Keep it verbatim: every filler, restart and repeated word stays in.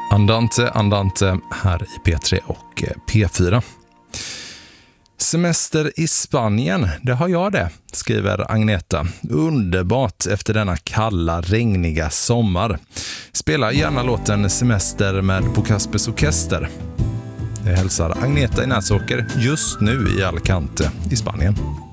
Andante, andante här i P tre och P fyra. Semester i Spanien, det har jag det, skriver Agneta. Underbart efter denna kalla, regniga sommar. Spela gärna låten Semester med På Kaspers Orkester. Det hälsar Agneta i Näsåker just nu i Alicante i Spanien.